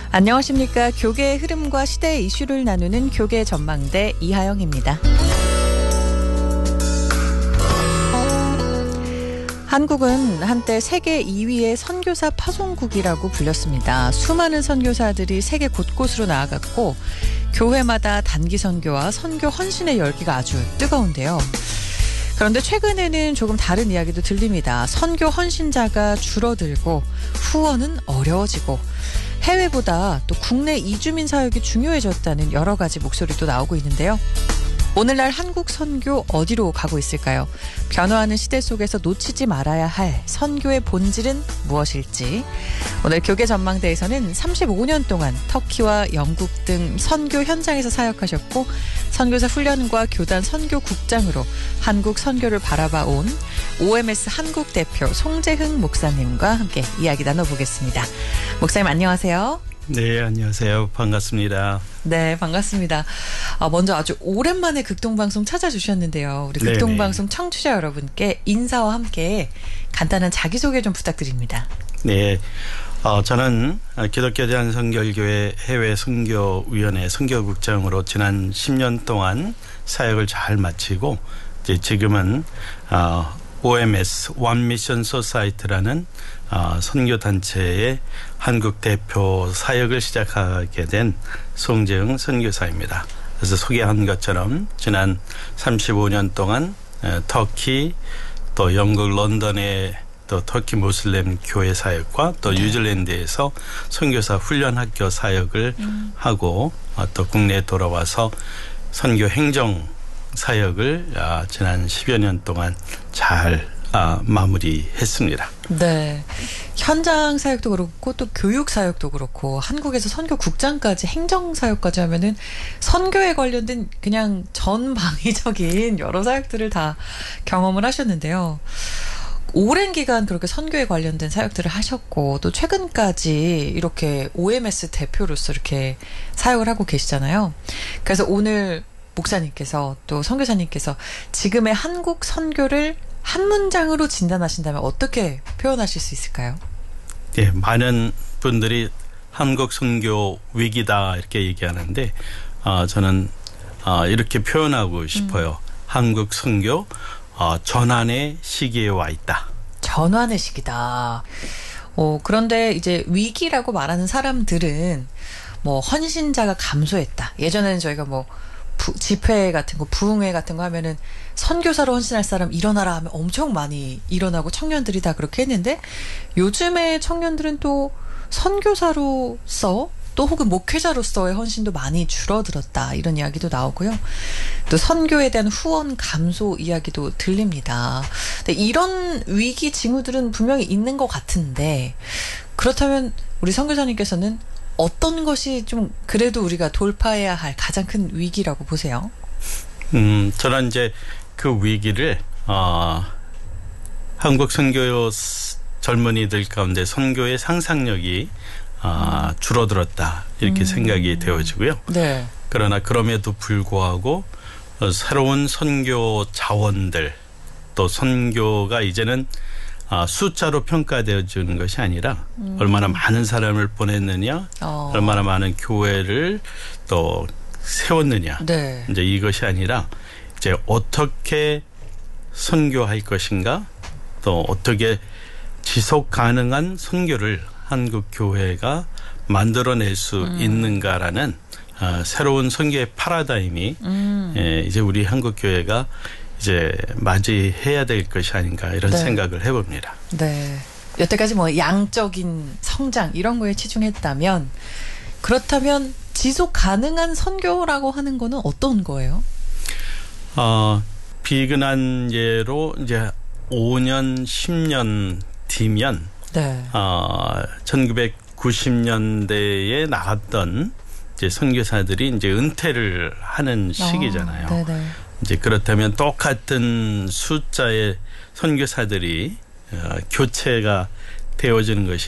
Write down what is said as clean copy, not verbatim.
안녕하십니까. 교계의 흐름과 시대의 이슈를 나누는 교계 전망대 이하영입니다. 한국은 한때 세계 2위의 선교사 파송국이라고 불렸습니다. 수많은 선교사들이 세계 곳곳으로 나아갔고 교회마다 단기 선교와 선교 헌신의 열기가 아주 뜨거운데요. 그런데 최근에는 조금 다른 이야기도 들립니다. 선교 헌신자가 줄어들고 후원은 어려워지고 해외보다 또 국내 이주민 사역이 중요해졌다는 여러 가지 목소리도 나오고 있는데요. 오늘날 한국 선교 어디로 가고 있을까요? 변화하는 시대 속에서 놓치지 말아야 할 선교의 본질은 무엇일지. 오늘 교계 전망대에서는 35년 동안 터키와 영국 등 선교 현장에서 사역하셨고 선교사 훈련과 교단 선교국장으로 한국 선교를 바라봐 온 OMS 한국 대표 송재흥 목사님과 함께 이야기 나눠보겠습니다. 목사님 안녕하세요. 네, 안녕하세요. 반갑습니다. 네, 반갑습니다. 먼저 아주 오랜만에 극동방송 찾아주셨는데요. 우리 극동방송 청취자 여러분께 인사와 함께 간단한 자기소개 좀 부탁드립니다. 네, 저는 기독교 대한선결교회 해외 선교위원회 선교국장으로 지난 10년 동안 사역을 잘 마치고 이제 지금은 OMS One Mission Society라는 선교단체의 한국 대표 사역을 시작하게 된 송재흥 선교사입니다. 그래서 소개한 것처럼 지난 35년 동안 터키 또 영국 런던의 또 터키 모슬렘 교회 사역과 또 뉴질랜드에서 선교사 훈련학교 사역을 하고 또 국내에 돌아와서 선교 행정 사역을 지난 10여 년 동안 잘 마무리했습니다. 네, 현장 사역도 그렇고 또 교육 사역도 그렇고 한국에서 선교국장까지 행정 사역까지 하면은 선교에 관련된 그냥 전방위적인 여러 사역들을 다 경험을 하셨는데요. 오랜 기간 그렇게 선교에 관련된 사역들을 하셨고 또 최근까지 이렇게 OMS 대표로서 이렇게 사역을 하고 계시잖아요. 그래서 오늘 목사님께서 또 선교사님께서 지금의 한국 선교를 한 문장으로 진단하신다면 어떻게 표현하실 수 있을까요? 네, 많은 분들이 한국 선교 위기다 이렇게 얘기하는데 저는 이렇게 표현하고 싶어요. 한국 선교 전환의 시기에 와 있다. 전환의 시기다. 그런데 이제 위기라고 말하는 사람들은 뭐 헌신자가 감소했다. 예전에는 저희가 뭐 집회 같은 거, 부흥회 같은 거 하면은 선교사로 헌신할 사람 일어나라 하면 엄청 많이 일어나고 청년들이 다 그렇게 했는데 요즘의 청년들은 또 선교사로서 또 혹은 목회자로서의 헌신도 많이 줄어들었다. 이런 이야기도 나오고요. 또 선교에 대한 후원 감소 이야기도 들립니다. 근데 이런 위기 징후들은 분명히 있는 것 같은데 그렇다면 우리 선교사님께서는 어떤 것이 좀 그래도 우리가 돌파해야 할 가장 큰 위기라고 보세요? 저는 이제 그 위기를 한국 선교 젊은이들 가운데 선교의 상상력이 줄어들었다 이렇게 생각이 되어지고요. 네. 그러나 그럼에도 불구하고 새로운 선교 자원들 또 선교가 이제는 숫자로 평가되어지는 것이 아니라 얼마나 많은 사람을 보냈느냐, 얼마나 많은 교회를 또 세웠느냐. 네. 이제 이것이 아니라 이제 어떻게 선교할 것인가, 또 어떻게 지속 가능한 선교를 한국 교회가 만들어낼 수 있는가라는 새로운 선교의 패러다임이 이제 우리 한국 교회가 이제 맞이해야 될 것이 아닌가 이런 생각을 해봅니다. 네. 여태까지 뭐 양적인 성장 이런 거에 치중했다면 그렇다면 지속 가능한 선교라고 하는 거는 어떤 거예요? 비근한 예로 이제 5년, 10년 뒤면 1990년대에 나갔던 이제 선교사들이 이제 은퇴를 하는 시기잖아요. 네네. 이제 그렇다면 똑같은 숫자의 선교사들이 교체가 되어지는 것이